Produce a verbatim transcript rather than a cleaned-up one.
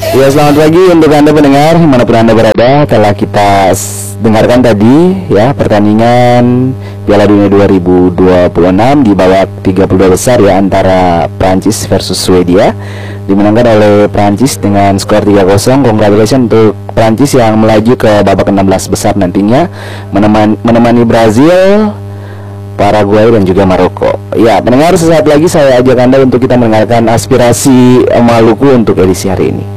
Ya, selamat pagi untuk Anda pendengar dimanapun Anda berada. Telah kita s- dengarkan tadi ya pertandingan Piala Dunia dua ribu dua puluh enam di babak tiga puluh dua besar ya antara Prancis versus Swedia. Dimenangkan oleh Prancis dengan skor tiga kosong. Congratulations untuk Prancis yang melaju ke babak enam belas besar nantinya menemani, menemani Brazil, Paraguay dan juga Maroko. Ya, pendengar, sesaat lagi saya ajak Anda untuk kita mendengarkan aspirasi Maluku untuk edisi hari ini.